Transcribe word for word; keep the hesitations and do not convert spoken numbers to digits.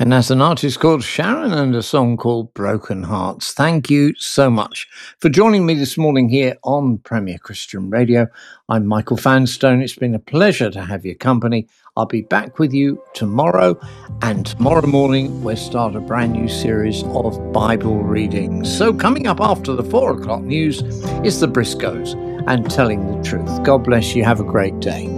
And that's an artist called Sharon and a song called Broken Hearts. Thank you so much for joining me this morning here on Premier Christian Radio. I'm Michael Fanstone. It's been a pleasure to have your company. I'll be back with you tomorrow, and tomorrow morning we'll start a brand new series of Bible readings. So coming up after the four o'clock news is the Briscoes and Telling the Truth. God bless you. Have a great day.